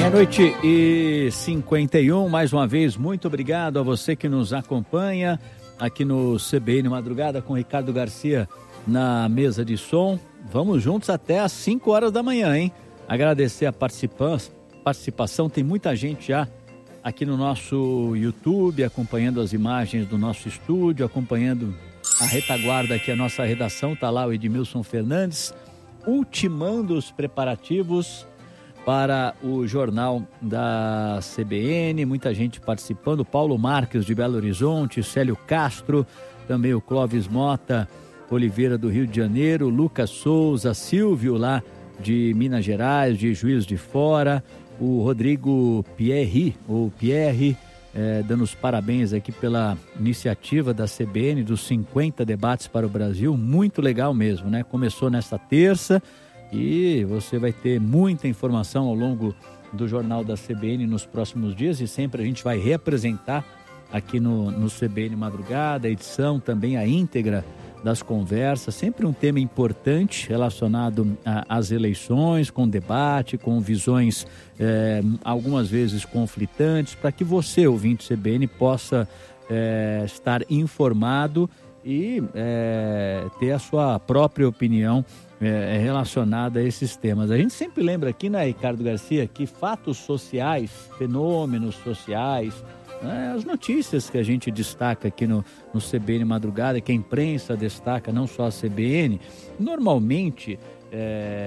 Meia-noite e 51, mais uma vez, muito obrigado a você que nos acompanha aqui no CBN Madrugada com Ricardo Garcia na mesa de som. Vamos juntos até às 5 horas da manhã, hein? Agradecer a participação, tem muita gente já aqui no nosso YouTube, acompanhando as imagens do nosso estúdio, acompanhando a retaguarda aqui, a nossa redação, tá lá o Edmilson Fernandes, ultimando os preparativos para o jornal da CBN, muita gente participando, Paulo Marques de Belo Horizonte, Célio Castro, também o Clóvis Mota Oliveira do Rio de Janeiro, Lucas Souza, Silvio lá de Minas Gerais, de Juiz de Fora, o Rodrigo Pierre, dando os parabéns aqui pela iniciativa da CBN dos 50 debates para o Brasil, muito legal mesmo, né? Começou nesta terça, e você vai ter muita informação ao longo do Jornal da CBN nos próximos dias e sempre a gente vai reapresentar aqui no CBN Madrugada, a edição também a íntegra das conversas, sempre um tema importante relacionado às eleições, com debate, com visões algumas vezes conflitantes, para que você, ouvinte CBN, possa estar informado e ter a sua própria opinião relacionada a esses temas. A gente sempre lembra aqui, né, Ricardo Garcia, que fatos sociais, fenômenos sociais, as notícias que a gente destaca aqui no CBN Madrugada, que a imprensa destaca, não só a CBN, normalmente